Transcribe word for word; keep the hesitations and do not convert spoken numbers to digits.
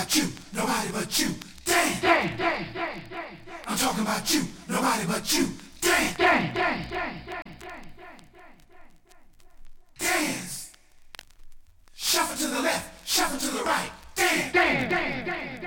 about you, nobody but you. Dance. Dance, dance, dance, dance. I'm talking about you, nobody but you. Dance. Dance, dance, dance, dance, dance. Dance. Shuffle to the left, shuffle to the right. Dance. Dance, dance, dance, dance.